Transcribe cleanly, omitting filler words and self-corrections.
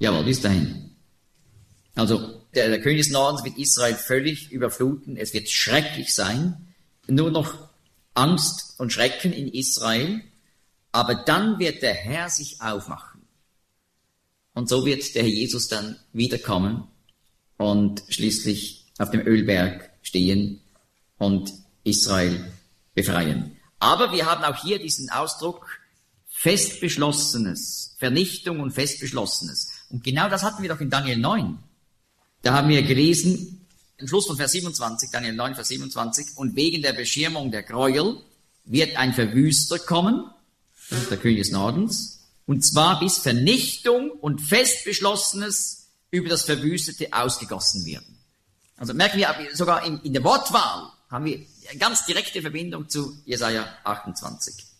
Jawohl, bis dahin. Also der König des Nordens wird Israel völlig überfluten. Es wird schrecklich sein. Nur noch Angst und Schrecken in Israel. Aber dann wird der Herr sich aufmachen. Und so wird der Herr Jesus dann wiederkommen und schließlich auf dem Ölberg stehen und Israel befreien. Aber wir haben auch hier diesen Ausdruck fest Beschlossenes, Vernichtung und fest Beschlossenes. Und genau das hatten wir doch in Daniel 9. Da haben wir gelesen, im Schluss von Vers 27, Daniel 9, Vers 27, und wegen der Beschirmung der Gräuel wird ein Verwüster kommen, das ist der König des Nordens, und zwar bis Vernichtung und fest Beschlossenes über das Verwüstete ausgegossen werden. Also merken wir, sogar in der Wortwahl haben wir eine ganz direkte Verbindung zu Jesaja 28.